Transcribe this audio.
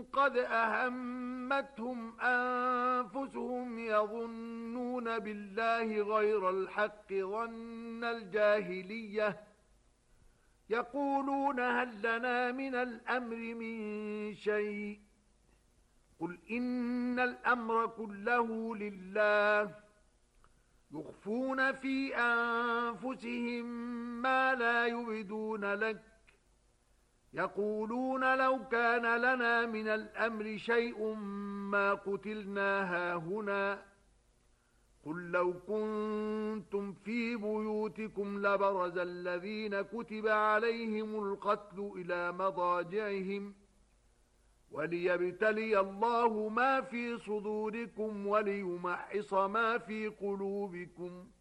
قد أهمتهم أنفسهم يظنون بالله غير الحق ظن الجاهلية يقولون هل لنا من الأمر من شيء قل إن الأمر كله لله يخفون في أنفسهم ما لا يبدون لك يقولون لو كان لنا من الأمر شيء ما قتلنا هاهنا قل لو كنتم في بيوتكم لبرز الذين كتب عليهم القتل إلى مضاجعهم وليبتلي الله ما في صدوركم وليمحص ما في قلوبكم